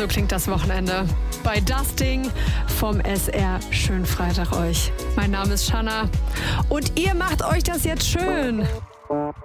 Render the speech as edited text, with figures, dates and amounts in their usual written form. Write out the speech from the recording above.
So klingt das Wochenende bei Dusting vom SR. Schönen Freitag euch. Mein Name ist Shanna und ihr macht euch das jetzt schön.